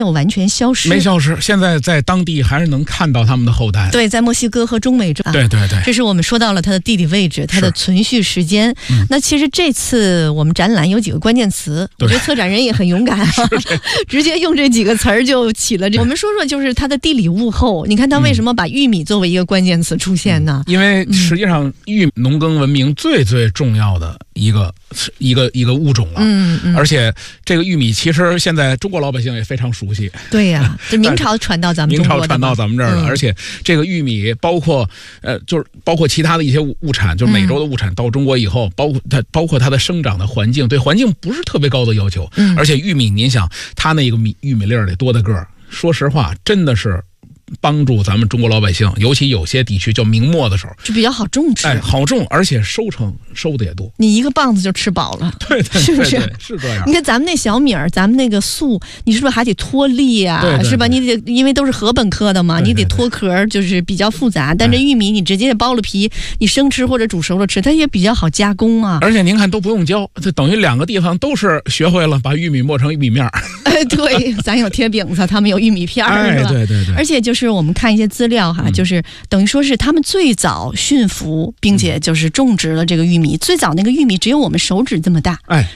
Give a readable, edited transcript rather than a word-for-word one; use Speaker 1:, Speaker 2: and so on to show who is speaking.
Speaker 1: 有完全消失，
Speaker 2: 没消失，现在在当地还是能看到他们的后代。
Speaker 1: 对，在墨西哥和中美洲。
Speaker 2: 对对对，
Speaker 1: 这是我们说到了它的地理位置，它的存续时间。那其实这次我们展览有几个关键词，我觉得策展人也很勇敢啊，直接用这几个词儿就起了我们说说就是它的地理物候。你看它为什么把玉米作为一个关键词出现呢？
Speaker 2: 因为实际上玉米农耕文明最重要的一个物种了。而且这个玉米其实现在中国老百姓也非常熟悉。
Speaker 1: 对呀，这明朝传到咱们中国的，
Speaker 2: 明朝传到咱们这儿了。而且这个玉米包括其他的一些物产，就是美洲的物产到中国以后，包括它的生长的环境，对环境不是特别高的要求。而且玉米，您想它那个玉米粒儿得多大个儿？说实话，真的是帮助咱们中国老百姓，尤其有些地区叫明末的时候，
Speaker 1: 就比较好种植，
Speaker 2: 好种，而且收的也多。
Speaker 1: 你一个棒子就吃饱了，
Speaker 2: 对，
Speaker 1: 是不是？
Speaker 2: 是这样。
Speaker 1: 你看咱们那小米儿，咱们那个粟，你是不是还得脱粒啊？
Speaker 2: 对，
Speaker 1: 是吧？你得因为都是禾本科的嘛，你得脱壳，就是比较复杂。但这玉米你直接剥了皮，你生吃或者煮熟了吃，它也比较好加工啊。
Speaker 2: 而且您看都不用教，这等于两个地方都是学会了把玉米磨成玉米面儿。
Speaker 1: 对，咱有贴饼子，他们有玉米片儿，是吧？
Speaker 2: 对。
Speaker 1: 而且就是我们看一些资料哈，就是等于说是他们最早驯服，并且就是种植了这个玉米。最早那个玉米只有我们手指这么大，